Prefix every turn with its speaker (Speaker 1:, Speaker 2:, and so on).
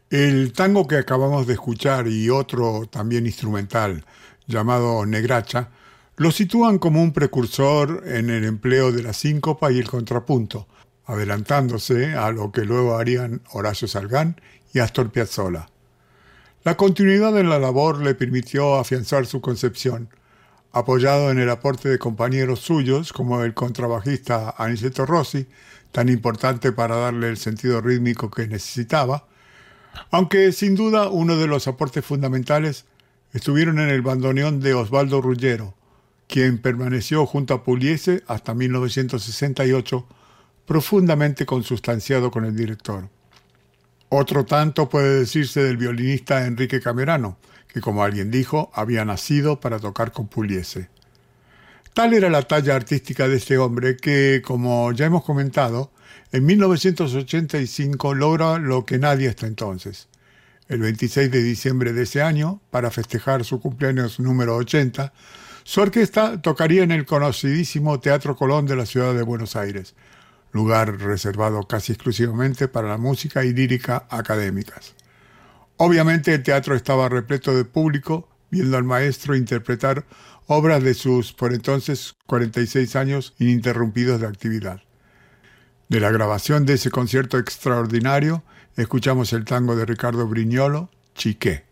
Speaker 1: El tango que acabamos de escuchar y otro también instrumental llamado Negracha lo sitúan como un precursor en el empleo de la síncopa y el contrapunto, adelantándose a lo que luego harían Horacio Salgán y Astor Piazzolla. La continuidad en la labor le permitió afianzar su concepción, apoyado en el aporte de compañeros suyos como el contrabajista Aniceto Rossi, tan importante para darle el sentido rítmico que necesitaba, aunque sin duda uno de los aportes fundamentales estuvieron en el bandoneón de Osvaldo Ruggiero, quien permaneció junto a Pugliese hasta 1968, profundamente consustanciado con el director. Otro tanto puede decirse del violinista Enrique Camerano, que como alguien dijo, había nacido para tocar con Pugliese. Tal era la talla artística de este hombre que, como ya hemos comentado, en 1985 logra lo que nadie hasta entonces. El 26 de diciembre de ese año, para festejar su cumpleaños número 80, su orquesta tocaría en el conocidísimo Teatro Colón de la ciudad de Buenos Aires, lugar reservado casi exclusivamente para la música y lírica académicas. Obviamente el teatro estaba repleto de público, viendo al maestro interpretar obras de sus, por entonces, 46 años ininterrumpidos de actividad. De la grabación de ese concierto extraordinario, escuchamos el tango de Ricardo Brignolo, Chiqué.